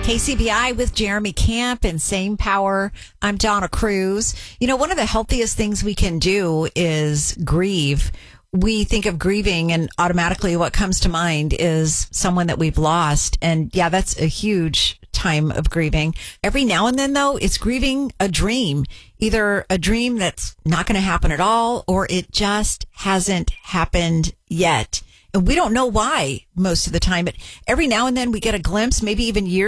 KCBI with Jeremy Camp and Same Power. I'm Donna Cruz. You know, one of the healthiest things we can do is grieve. We think of grieving and automatically what comes to mind is someone that we've lost. And yeah, that's a huge time of grieving. Every now and then, though, it's grieving a dream, either a dream that's not going to happen at all, or it just hasn't happened yet. And we don't know why most of the time, but every now and then we get a glimpse, maybe even years